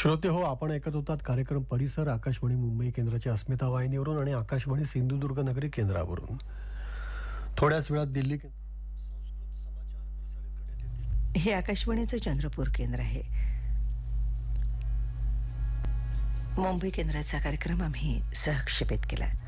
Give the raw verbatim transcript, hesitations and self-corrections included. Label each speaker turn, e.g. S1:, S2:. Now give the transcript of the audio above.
S1: श्रोते हो, आपण ऐकत होतात कार्यक्रम परिसर आकाशवाणी मुंबई केंद्राच्या अस्मिता वाहिनीवरून आणि आकाशवाणी सिंधुदुर्ग नगरी केंद्रावरून. थोड्याच वेळात दिल्ली केंद्र संस्कृत समाचार प्रसारित करण्यात येतील.
S2: हे आकाशवाणीचं चंद्रपूर केंद्र आहे. मुंबई केंद्राचा कार्यक्रम आम्ही सहक्षेपित केला.